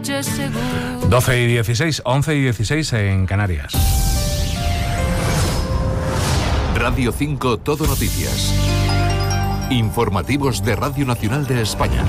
viatge segur. 12 y 16, 11 y 16 en Canarias. Radio 5 Todo Noticias. Informativos de Radio Nacional de España.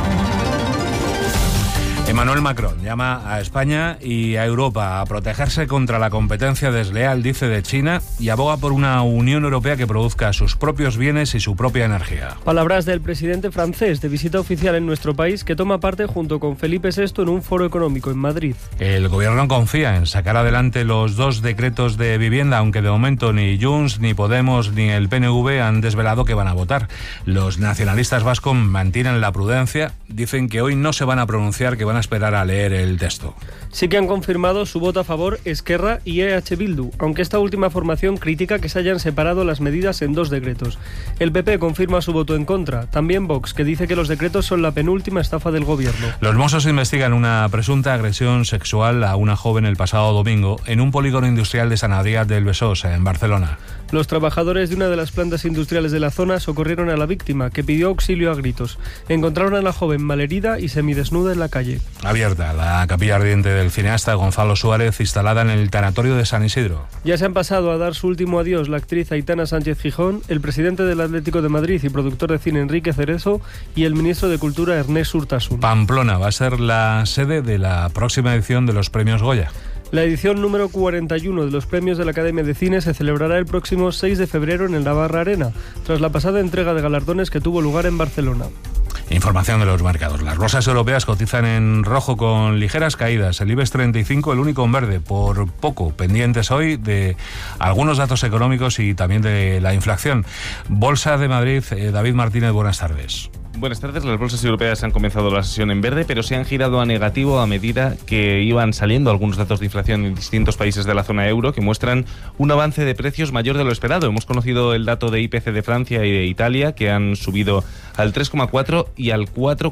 Emmanuel Macron llama a España y a Europa a protegerse contra la competencia desleal, dice, de China, y aboga por una Unión Europea que produzca sus propios bienes y su propia energía. Palabras del presidente francés de visita oficial en nuestro país, que toma parte junto con Felipe VI en un foro económico en Madrid. El gobierno confía en sacar adelante los 2 decretos de vivienda, aunque de momento ni Junts, ni Podemos, ni el PNV han desvelado que van a votar. Los nacionalistas vascos mantienen la prudencia, dicen que hoy no se van a pronunciar, que van a esperar a leer el texto. Sí que han confirmado su voto a favor Esquerra y EH Bildu, aunque esta última formación critica que se hayan separado las medidas en 2 decretos. El PP confirma su voto en contra, también Vox, que dice que los decretos son la penúltima estafa del gobierno. Los Mossos investigan una presunta agresión sexual a una joven el pasado domingo en un polígono industrial de Sant Adrià del Besòs, en Barcelona. Los trabajadores de una de las plantas industriales de la zona socorrieron a la víctima, que pidió auxilio a gritos. Encontraron a la joven malherida y semidesnuda en la calle. Abierta la capilla ardiente del cineasta Gonzalo Suárez, instalada en el tanatorio de San Isidro. Ya se han pasado a dar su último adiós la actriz Aitana Sánchez Gijón, el presidente del Atlético de Madrid y productor de cine Enrique Cerezo y el ministro de Cultura Ernest Urtasun. Pamplona va a ser la sede de la próxima edición de los premios Goya. La edición número 41 de los premios de la Academia de Cine se celebrará el próximo 6 de febrero en el Navarra Arena, tras la pasada entrega de galardones que tuvo lugar en Barcelona. Información de los mercados. Las bolsas europeas cotizan en rojo con ligeras caídas. El IBEX 35, el único en verde, por poco. Pendientes hoy de algunos datos económicos y también de la inflación. Bolsa de Madrid, David Martínez, buenas tardes. Buenas tardes. Las bolsas europeas han comenzado la sesión en verde, pero se han girado a negativo a medida que iban saliendo algunos datos de inflación en distintos países de la zona euro que muestran un avance de precios mayor de lo esperado. Hemos conocido el dato de IPC de Francia y de Italia, que han subido al 3,4% y al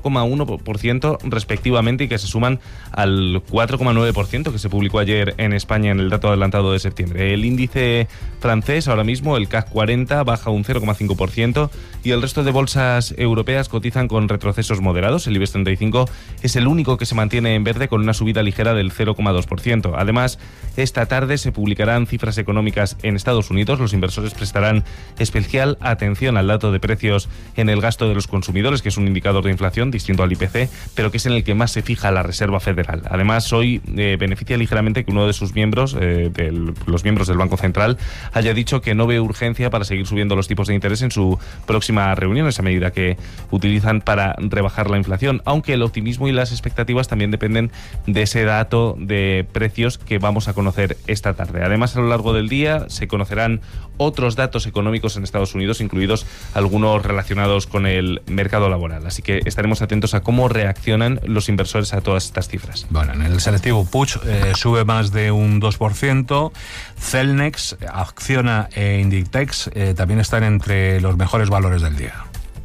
4,1% respectivamente, y que se suman al 4,9% que se publicó ayer en España en el dato adelantado de septiembre. El índice francés ahora mismo, el CAC 40, baja un 0,5% y el resto de bolsas europeas cotizan con retrocesos moderados. El IBEX 35 es el único que se mantiene en verde con una subida ligera del 0,2%. Además, esta tarde se publicarán cifras económicas en Estados Unidos. Los inversores prestarán especial atención al dato de precios en el gasto de los consumidores, que es un indicador de inflación distinto al IPC, pero que es en el que más se fija la Reserva Federal. Además, hoy beneficia ligeramente que uno de sus miembros, los miembros del Banco Central, haya dicho que no ve urgencia para seguir subiendo los tipos de interés en su próxima reunión, esa medida que utilizan para rebajar la inflación, aunque el optimismo y las expectativas también dependen de ese dato de precios que vamos a conocer esta tarde. Además, a lo largo del día se conocerán otros datos económicos en Estados Unidos, incluidos algunos relacionados con el mercado laboral. Así que estaremos atentos a cómo reaccionan los inversores a todas estas cifras. Bueno, en el selectivo Puig sube más de un 2%. Celnex, Acciona e Inditex también están entre los mejores valores del día.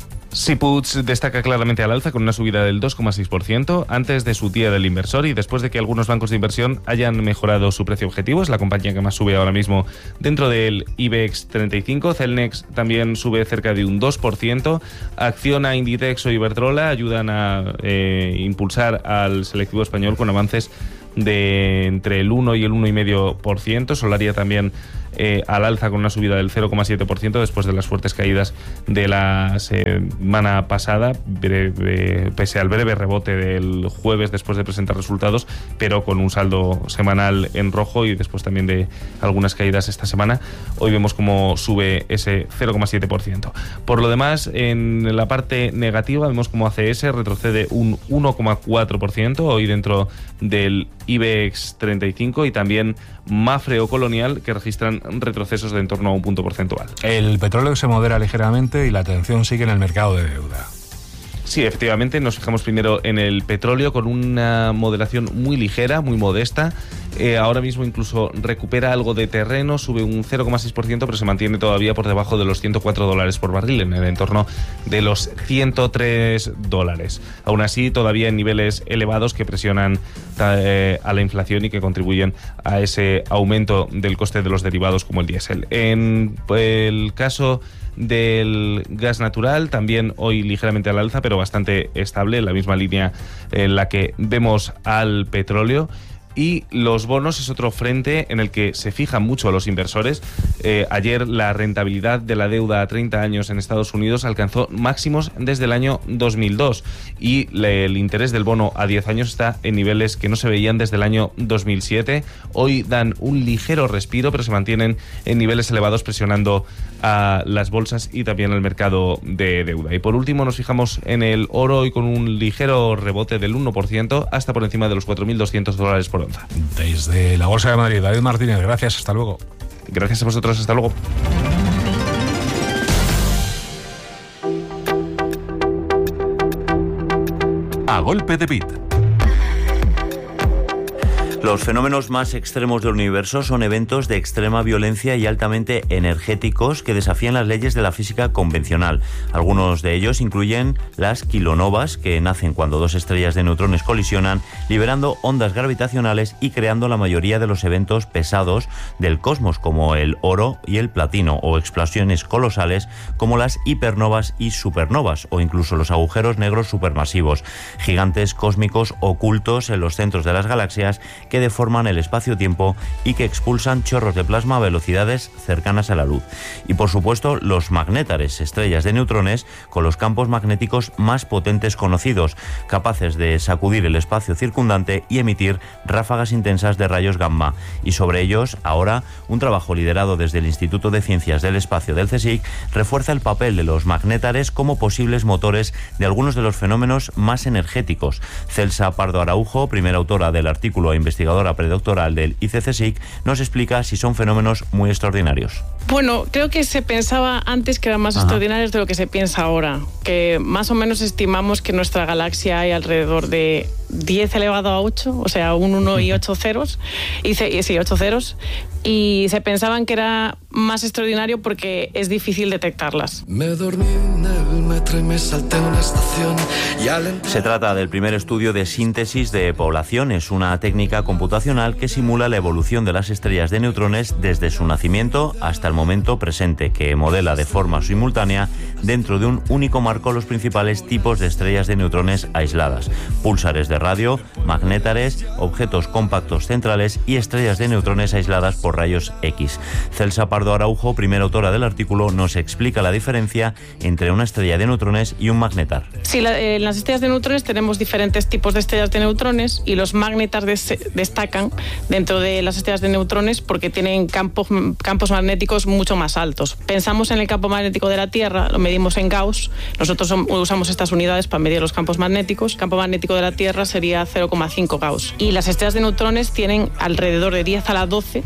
Puig destaca claramente al alza con una subida del 2,6% antes de su día del inversor y después de que algunos bancos de inversión hayan mejorado su precio objetivo. Es la compañía que más sube ahora mismo dentro del IBEX 35. Celnex también sube cerca de un 2%. Acciona, Inditex o Iberdrola ayudan a impulsar al selectivo español con avances de entre el 1 y el 1,5%. Solaria también al alza con una subida del 0,7% después de las fuertes caídas de la semana pasada, pese al breve rebote del jueves después de presentar resultados, pero con un saldo semanal en rojo y después también de algunas caídas esta semana. Hoy vemos cómo sube ese 0,7%. Por lo demás, en la parte negativa vemos cómo ACS retrocede un 1,4% hoy dentro del IBEX 35 y también Mafre o Colonial, que registran retrocesos de en torno a un punto porcentual. El petróleo se modera ligeramente y la atención sigue en el mercado de deuda. Sí, efectivamente, nos fijamos primero en el petróleo con una moderación muy ligera, muy modesta. ahora mismo incluso recupera algo de terreno, sube un 0,6%, pero se mantiene todavía por debajo de los $104 por barril, en el entorno de los $103. Aún así, todavía en niveles elevados que presionan a la inflación y que contribuyen a ese aumento del coste de los derivados como el diésel. En el caso del gas natural, también hoy ligeramente al alza, pero bastante estable, en la misma línea en la que vemos al petróleo. Y los bonos es otro frente en el que se fijan mucho los inversores. Ayer la rentabilidad de la deuda a 30 años en Estados Unidos alcanzó máximos desde el año 2002 y el interés del bono a 10 años está en niveles que no se veían desde el año 2007. Hoy dan un ligero respiro, pero se mantienen en niveles elevados, presionando a las bolsas y también al mercado de deuda. Y por último nos fijamos en el oro, y con un ligero rebote del 1% hasta por encima de los $4.200 por onza. Desde la Bolsa de Madrid, David Martínez, gracias, hasta luego. Gracias a vosotros, hasta luego. A golpe de bit. Los fenómenos más extremos del universo son eventos de extrema violencia y altamente energéticos que desafían las leyes de la física convencional. Algunos de ellos incluyen las kilonovas, que nacen cuando dos estrellas de neutrones colisionan, liberando ondas gravitacionales y creando la mayoría de los eventos pesados del cosmos, como el oro y el platino, o explosiones colosales como las hipernovas y supernovas, o incluso los agujeros negros supermasivos, gigantes cósmicos ocultos en los centros de las galaxias que deforman el espacio-tiempo y que expulsan chorros de plasma a velocidades cercanas a la luz. Y por supuesto los magnétares, estrellas de neutrones con los campos magnéticos más potentes conocidos, capaces de sacudir el espacio circundante y emitir ráfagas intensas de rayos gamma. Y sobre ellos, ahora, un trabajo liderado desde el Instituto de Ciencias del Espacio del CSIC refuerza el papel de los magnétares como posibles motores de algunos de los fenómenos más energéticos. Celsa Pardo Araujo, primera autora del artículo e investigadora predoctoral del ICCSIC, nos explica si son fenómenos muy extraordinarios. Bueno, creo que se pensaba antes que eran más extraordinarios de lo que se piensa ahora, que más o menos estimamos que en nuestra galaxia hay alrededor de 10 elevado a 8, o sea, un 1 y 8 ceros, y 8 ceros, y se pensaban que era más extraordinario porque es difícil detectarlas. Me dormí en el metro y me salté una estación. Se trata del primer estudio de síntesis de poblaciones, una técnica computacional que simula la evolución de las estrellas de neutrones desde su nacimiento hasta el momento presente, que modela de forma simultánea dentro de un único marco los principales tipos de estrellas de neutrones aisladas: púlsares de radio, magnétares, objetos compactos centrales y estrellas de neutrones aisladas por rayos X. Celsa Pardo Araujo, primera autora del artículo, nos explica la diferencia entre una estrella de neutrones y un magnetar. Sí, en las estrellas de neutrones tenemos diferentes tipos de estrellas de neutrones, y los magnetar destacan dentro de las estrellas de neutrones porque tienen campos magnéticos mucho más altos. Pensamos en el campo magnético de la Tierra, lo medimos en Gauss, nosotros usamos estas unidades para medir los campos magnéticos. El campo magnético de la Tierra sería 0,5 Gauss. Y las estrellas de neutrones tienen alrededor de 10 a la 12,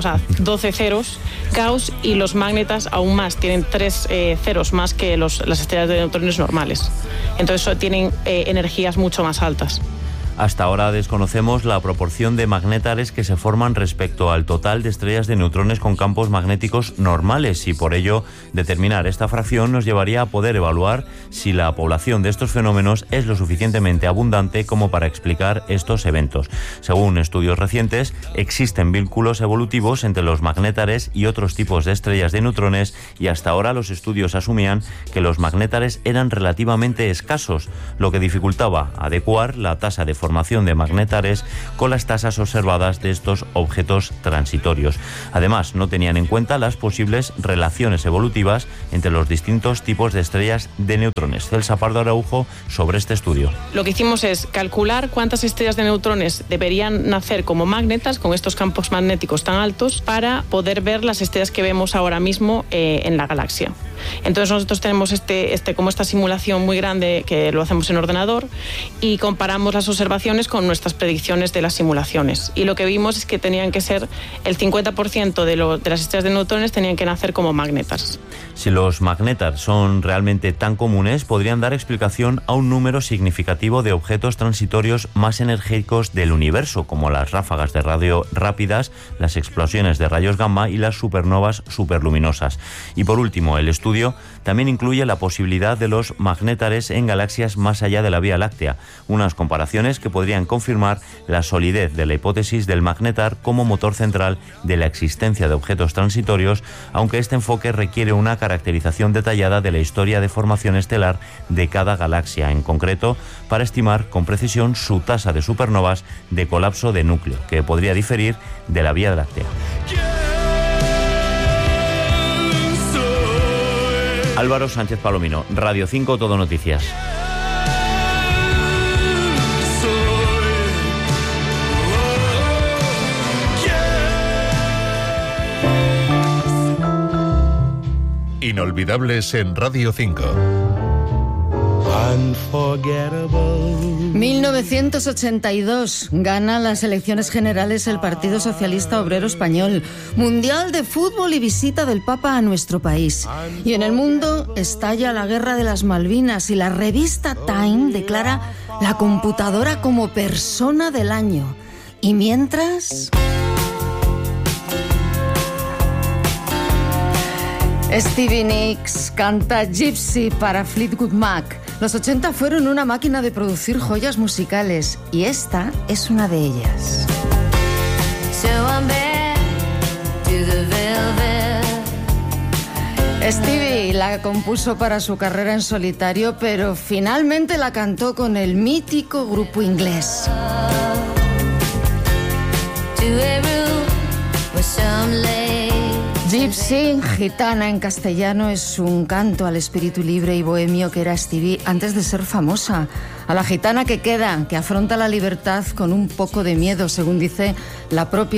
12 ceros Gauss, y los magnetas aún más, tienen 3 ceros más que las estrellas de neutrones normales. Entonces tienen energías mucho más altas. Hasta ahora desconocemos la proporción de magnétares que se forman respecto al total de estrellas de neutrones con campos magnéticos normales, y por ello determinar esta fracción nos llevaría a poder evaluar si la población de estos fenómenos es lo suficientemente abundante como para explicar estos eventos. Según estudios recientes, existen vínculos evolutivos entre los magnétares y otros tipos de estrellas de neutrones, y hasta ahora los estudios asumían que los magnétares eran relativamente escasos, lo que dificultaba adecuar la tasa de formación de magnetares con las tasas observadas de estos objetos transitorios. Además, no tenían en cuenta las posibles relaciones evolutivas entre los distintos tipos de estrellas de neutrones. Celsa Pardo Araujo sobre este estudio. Lo que hicimos es calcular cuántas estrellas de neutrones deberían nacer como magnetas con estos campos magnéticos tan altos para poder ver las estrellas que vemos ahora mismo en la galaxia. Entonces nosotros tenemos como esta simulación muy grande que lo hacemos en ordenador, y comparamos las observaciones con nuestras predicciones de las simulaciones, y lo que vimos es que tenían que ser el 50% de las estrellas de neutrones tenían que nacer como magnetas. Si los magnetars son realmente tan comunes, podrían dar explicación a un número significativo de objetos transitorios más enérgicos del universo, como las ráfagas de radio rápidas, las explosiones de rayos gamma y las supernovas superluminosas. Y por último, el estudio también incluye la posibilidad de los magnetares en galaxias más allá de la Vía Láctea, unas comparaciones que podrían confirmar la solidez de la hipótesis del magnetar como motor central de la existencia de objetos transitorios, aunque este enfoque requiere una caracterización detallada de la historia de formación estelar de cada galaxia, en concreto para estimar con precisión su tasa de supernovas de colapso de núcleo, que podría diferir de la Vía Láctea. Álvaro Sánchez Palomino, Radio 5 Todo Noticias. Inolvidables en Radio 5. 1982 gana las elecciones generales el Partido Socialista Obrero Español, Mundial de Fútbol y visita del Papa a nuestro país. Y en el mundo estalla la Guerra de las Malvinas y la revista Time declara la computadora como persona del año. Y mientras... Stevie Nicks canta Gypsy para Fleetwood Mac. Los 80 fueron una máquina de producir joyas musicales y esta es una de ellas. Stevie la compuso para su carrera en solitario, pero finalmente la cantó con el mítico grupo inglés. Gypsy, gitana en castellano, es un canto al espíritu libre y bohemio que era Stevie antes de ser famosa. A la gitana que queda, que afronta la libertad con un poco de miedo, según dice la propia